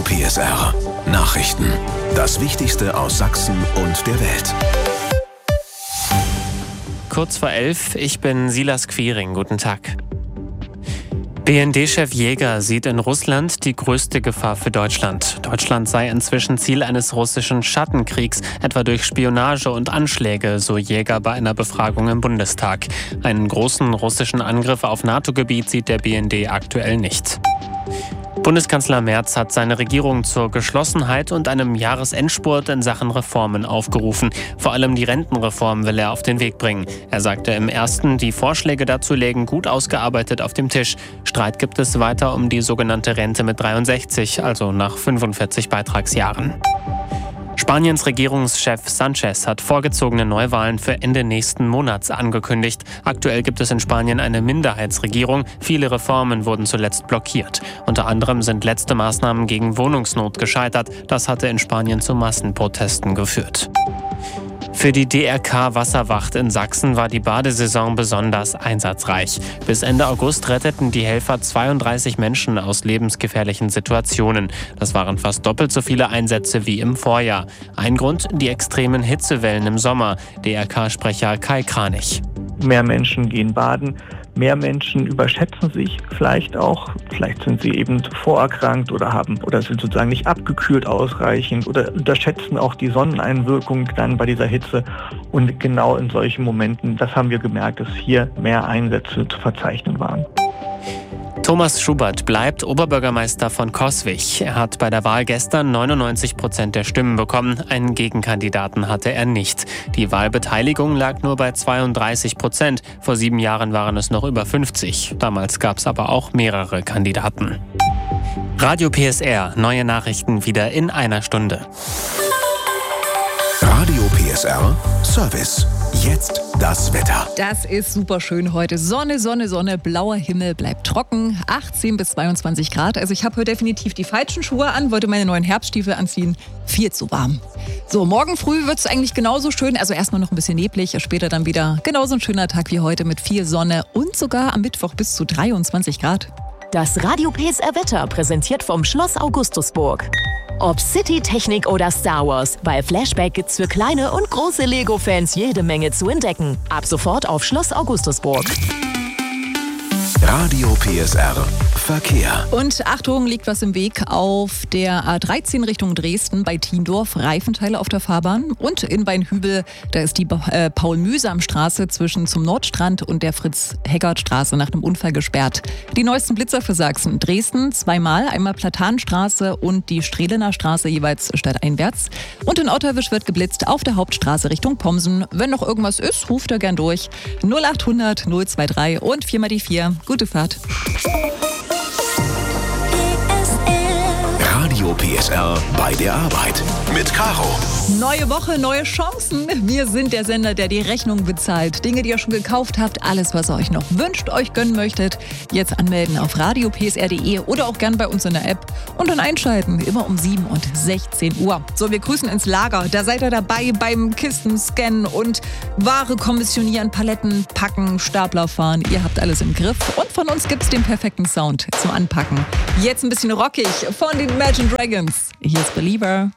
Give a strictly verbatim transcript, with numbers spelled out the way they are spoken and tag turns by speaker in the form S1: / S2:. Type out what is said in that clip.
S1: P S R Nachrichten. Das Wichtigste aus Sachsen und der Welt.
S2: Kurz vor elf, ich bin Silas Quiring. Guten Tag. B N D-Chef Jäger sieht in Russland die größte Gefahr für Deutschland. Deutschland sei inzwischen Ziel eines russischen Schattenkriegs, etwa durch Spionage und Anschläge, so Jäger bei einer Befragung im Bundestag. Einen großen russischen Angriff auf NATO-Gebiet sieht der B N D aktuell nicht. Bundeskanzler Merz hat seine Regierung zur Geschlossenheit und einem Jahresendspurt in Sachen Reformen aufgerufen. Vor allem die Rentenreform will er auf den Weg bringen. Er sagte im ersten, die Vorschläge dazu lägen gut ausgearbeitet auf dem Tisch. Streit gibt es weiter um die sogenannte Rente mit dreiundsechzig, also nach fünfundvierzig Beitragsjahren. Spaniens Regierungschef Sanchez hat vorgezogene Neuwahlen für Ende nächsten Monats angekündigt. Aktuell gibt es in Spanien eine Minderheitsregierung. Viele Reformen wurden zuletzt blockiert. Unter anderem sind letzte Maßnahmen gegen Wohnungsnot gescheitert. Das hatte in Spanien zu Massenprotesten geführt. Für die D R K-Wasserwacht in Sachsen war die Badesaison besonders einsatzreich. Bis Ende August retteten die Helfer zweiunddreißig Menschen aus lebensgefährlichen Situationen. Das waren fast doppelt so viele Einsätze wie im Vorjahr. Ein Grund, die extremen Hitzewellen im Sommer. D R K-Sprecher Kai Kranich.
S3: Mehr Menschen gehen baden, mehr Menschen überschätzen sich vielleicht auch. Vielleicht sind sie eben vorerkrankt oder haben oder sind sozusagen nicht abgekühlt ausreichend oder unterschätzen auch die Sonneneinwirkung dann bei dieser Hitze. Und genau in solchen Momenten, das haben wir gemerkt, dass hier mehr Einsätze zu verzeichnen waren.
S2: Thomas Schubert bleibt Oberbürgermeister von Coswig. Er hat bei der Wahl gestern neunundneunzig Prozent der Stimmen bekommen. Einen Gegenkandidaten hatte er nicht. Die Wahlbeteiligung lag nur bei zweiunddreißig Prozent. Vor sieben Jahren waren es noch über fünfzig. Damals gab es aber auch mehrere Kandidaten. Radio P S R, neue Nachrichten wieder in einer Stunde.
S1: Radio P S R Service. Jetzt das Wetter.
S4: Das ist super schön heute. Sonne, Sonne, Sonne, blauer Himmel, bleibt trocken, achtzehn bis zweiundzwanzig Grad. Also ich habe heute definitiv die falschen Schuhe an, wollte meine neuen Herbststiefel anziehen. Viel zu warm. So, morgen früh wird es eigentlich genauso schön. Also erstmal noch ein bisschen neblig, später dann wieder genauso ein schöner Tag wie heute mit viel Sonne und sogar am Mittwoch bis zu dreiundzwanzig Grad.
S5: Das Radio P S R Wetter präsentiert vom Schloss Augustusburg. Ob City, Technik oder Star Wars, bei Flashback gibt's für kleine und große Lego-Fans jede Menge zu entdecken. Ab sofort auf Schloss Augustusburg.
S1: Radio P S R Verkehr.
S4: Und Achtung, liegt was im Weg auf der A dreizehn Richtung Dresden bei Thiendorf, Reifenteile auf der Fahrbahn. Und in Weinhübel, da ist die äh, Paul-Mühsam-Straße zwischen zum Nordstrand und der Fritz-Heckert-Straße nach einem Unfall gesperrt. Die neuesten Blitzer für Sachsen. Dresden zweimal, einmal Platanstraße und die Strehlener Straße jeweils stadteinwärts. Und in Otterwisch wird geblitzt auf der Hauptstraße Richtung Pomsen. Wenn noch irgendwas ist, ruft er gern durch. null achthundert null dreiundzwanzig und vier mal die vier. Gute Fahrt.
S1: Radio P S R bei der Arbeit mit Caro.
S4: Neue Woche, neue Chancen. Wir sind der Sender, der die Rechnung bezahlt. Dinge, die ihr schon gekauft habt, alles, was ihr euch noch wünscht, euch gönnen möchtet. Jetzt anmelden auf radio p s r punkt d e oder auch gern bei uns in der App. Und dann einschalten, immer um sieben und sechzehn Uhr. So, wir grüßen ins Lager. Da seid ihr dabei beim Kisten scannen und Ware kommissionieren, Paletten packen, Stapler fahren. Ihr habt alles im Griff. Und von uns gibt's den perfekten Sound zum Anpacken. Jetzt ein bisschen rockig von den Imagine Dragons. Hier ist Believer.